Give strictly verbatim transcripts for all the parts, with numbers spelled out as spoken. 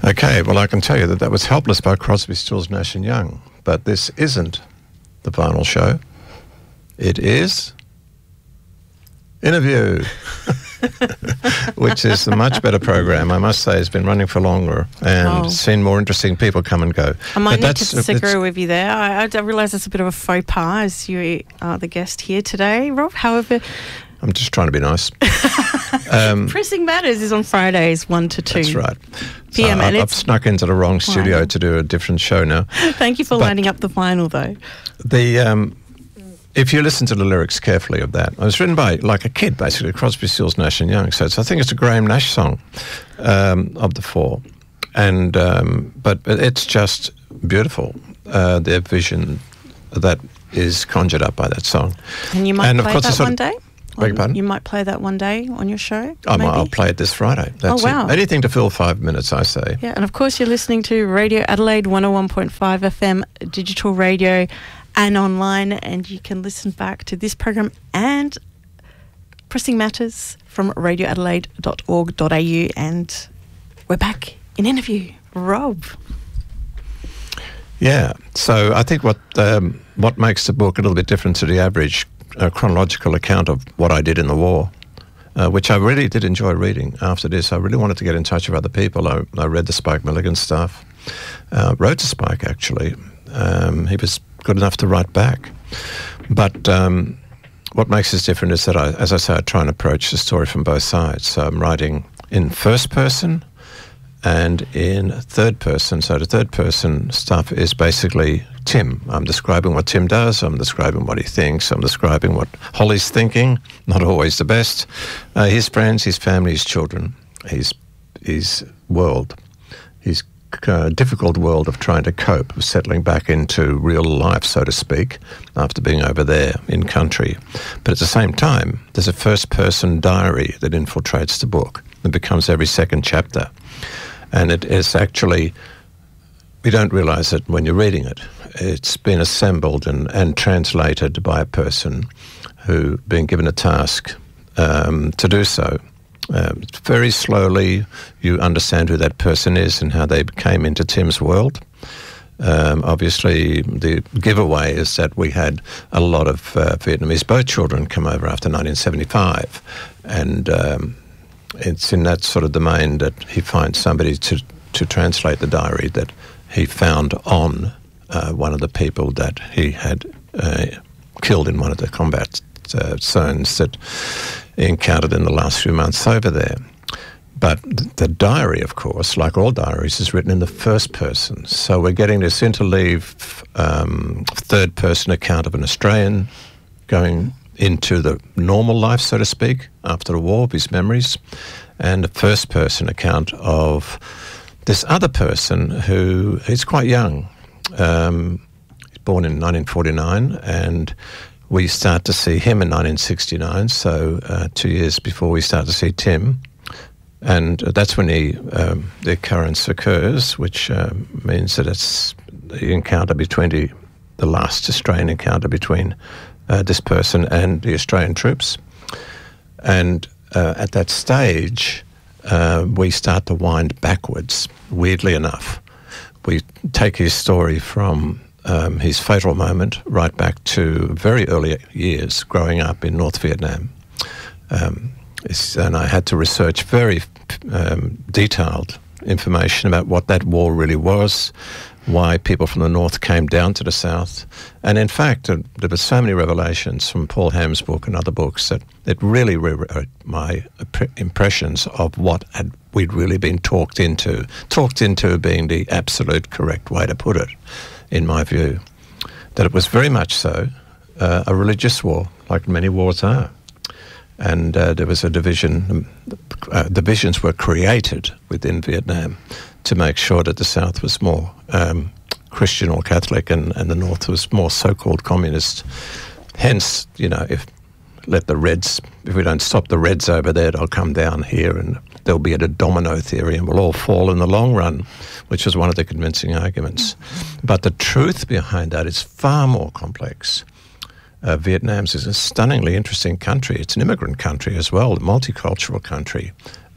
Okay, well, I can tell you that that was Helpless by Crosby, Stills, Nash and Young. But this isn't the final show. It is Interview, which is a much better program, I must say. It's been running for longer and oh. seen more interesting people come and go. I might but need to disagree with you there. I, I realise it's a bit of a faux pas as you are the guest here today, Rob. However... I'm just trying to be nice. um, Pressing Matters is on Fridays, one to two. That's right. P M. So and I've, it's I've snuck into the wrong studio final. to do a different show now. Thank you for but lining up the final, though. The... Um, If you listen to the lyrics carefully of that, it was written by, like a kid, basically, Crosby, Stills, Nash and Young. So it's, I think it's a Graham Nash song um, of the four. And um, but, but it's just beautiful, uh, their vision that is conjured up by that song. And you might and play of course that one day? Beg your pardon? You might play that one day on your show, Oh, maybe? I'll play it this Friday. That's oh, wow. it. Anything to fill five minutes, I say. Yeah, and of course you're listening to Radio Adelaide one oh one point five F M, digital radio, and online, and you can listen back to this program and Pressing Matters from radio adelaide dot org dot a u, and we're back in Interview. Rob. Yeah, so I think what um, what makes the book a little bit different to the average uh, chronological account of what I did in the war, uh, which I really did enjoy reading after this. I really wanted to get in touch with other people. I, I read the Spike Milligan stuff, uh, wrote to Spike, actually. Um, he was good enough to write back. But um, what makes this different is that, I, as I say, I try and approach the story from both sides. So I'm writing in first person and in third person. So the third person stuff is basically Tim. I'm describing what Tim does. I'm describing what he thinks. I'm describing what Holly's thinking. Not always the best. Uh, his friends, his family, his children, his, his world, his Uh, difficult world of trying to cope, of settling back into real life, so to speak, after being over there in country. But at the same time, there's a first-person diary that infiltrates the book. It becomes every second chapter. And it is actually, we don't realise it when you're reading it. It's been assembled and, and translated by a person who, being given a task um, to do so, Um, very slowly you understand who that person is and how they came into Tim's world. Um, obviously, the giveaway is that we had a lot of uh, Vietnamese boat children come over after nineteen seventy-five, and um, it's in that sort of domain that he finds somebody to, to translate the diary that he found on uh, one of the people that he had uh, killed in one of the combat uh, zones that encountered in the last few months over there. But the diary, of course, like all diaries, is written in the first person. So we're getting this interleave um, third-person account of an Australian going into the normal life, so to speak, after the war, of his memories, and a first-person account of this other person who is quite young. Um, he's born in nineteen forty-nine, and we start to see him in nineteen sixty-nine, so uh, two years before we start to see Tim. And that's when he, um, the occurrence occurs, which uh, means that it's the encounter between the, the last Australian encounter between uh, this person and the Australian troops. And uh, at that stage, uh, we start to wind backwards, weirdly enough. We take his story from Um, his fatal moment right back to very early years growing up in North Vietnam. Um, and I had to research very um, detailed information about what that war really was, why people from the North came down to the South. And in fact, uh, there were so many revelations from Paul Ham's book and other books that it really rewrote my impressions of what had we'd really been talked into, talked into being the absolute correct way to put it, in my view, that it was very much so uh, a religious war, like many wars are. And uh, there was a division, uh, divisions were created within Vietnam to make sure that the South was more um, Christian or Catholic and, and the North was more so-called communist. Hence, you know, if let the Reds, if we don't stop the Reds over there, they'll come down here and there'll be a domino theory and we'll all fall in the long run, which was one of the convincing arguments. But the truth behind that is far more complex. Uh, Vietnam is a stunningly interesting country. It's an immigrant country as well, a multicultural country.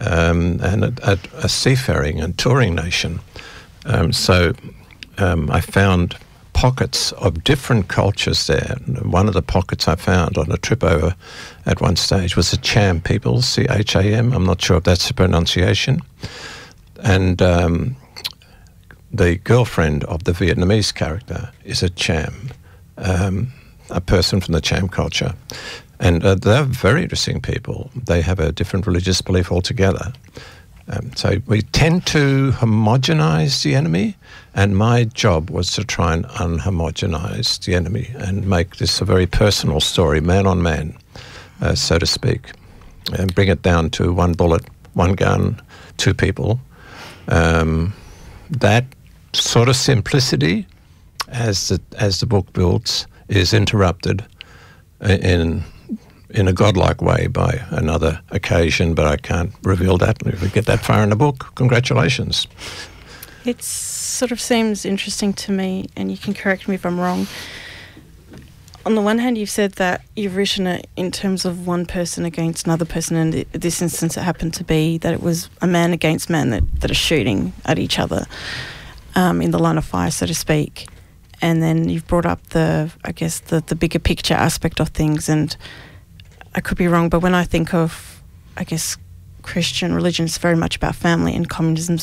um, and a, a, a seafaring and touring nation. Um, so um, I found pockets of different cultures there. One of the pockets I found on a trip over at one stage was the Cham people, C H A M. I'm not sure if that's the pronunciation. And um, the girlfriend of the Vietnamese character is a Cham, um, a person from the Cham culture. And uh, they're very interesting people. They have a different religious belief altogether. Um, so we tend to homogenize the enemy, and my job was to try and unhomogenize the enemy and make this a very personal story, man on man, uh, so to speak, and bring it down to one bullet, one gun, two people. Um, that sort of simplicity, as the, as the book builds, is interrupted in in a godlike way by another occasion, but I can't reveal that. If we get that far in the book, congratulations. It sort of seems interesting to me, and you can correct me if I'm wrong. On the one hand, you've said that you've written it in terms of one person against another person, and in this instance it happened to be that it was a man against man that, that are shooting at each other um, in the line of fire, so to speak. And then you've brought up the, I guess, the, the bigger picture aspect of things, and I could be wrong, but when I think of, I guess, Christian religion, it's very much about family, and communism